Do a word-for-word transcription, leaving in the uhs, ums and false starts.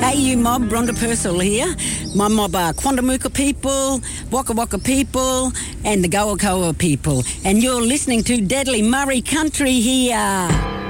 A U mob, Rhonda Purcell here. My mob are Quandamuka people, Waka Waka people and the Goa Koa people. And you're listening to Deadly Murray Country here.